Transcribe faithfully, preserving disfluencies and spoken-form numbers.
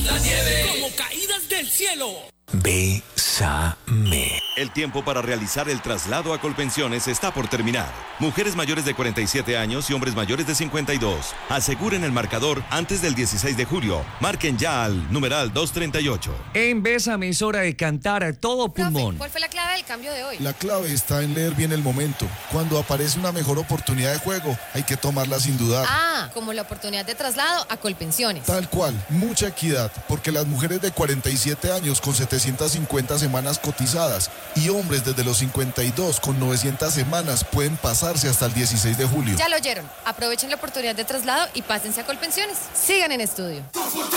La nieve como caídas del cielo. Bésame. El tiempo para realizar el traslado a Colpensiones está por terminar. Mujeres mayores de cuarenta y siete años y hombres mayores de cincuenta y dos. Aseguren el marcador antes del dieciséis de julio. Marquen ya al numeral doscientos treinta y ocho. En Bésame es hora de cantar a todo pulmón. Profe, ¿cuál fue la clave del cambio de hoy? La clave está en leer bien el momento. Cuando aparece una mejor oportunidad de juego, hay que tomarla sin dudar. Ah, como la oportunidad de traslado a Colpensiones. Tal cual, mucha equidad, porque las mujeres de cuarenta y siete años con setecientas cincuenta semanas cotizadas y hombres desde los cincuenta y dos con novecientas semanas pueden pasarse hasta el dieciséis de julio. Ya lo oyeron. Aprovechen la oportunidad de traslado y pásense a Colpensiones. Sigan en estudio.